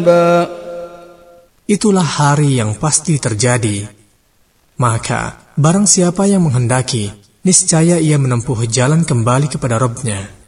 Itulah hari yang pasti terjadi. Maka, barang siapa yang menghendaki, niscaya ia menempuh jalan kembali kepada Rabb-Nya.